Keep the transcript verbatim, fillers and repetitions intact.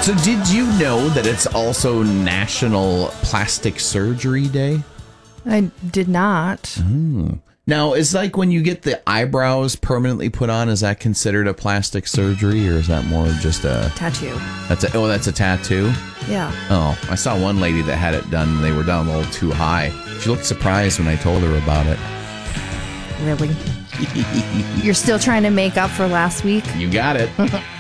So did you know that it's also National Plastic Surgery Day? I did not. Mm. Now, is like when you get the eyebrows permanently put on, is that considered a plastic surgery, or is that more of just a... Tattoo. That's a, oh, that's a tattoo? Yeah. Oh, I saw one lady that had it done, and they were done a little too high. She looked surprised when I told her about it. Really? You're still trying to make up for last week? You got it.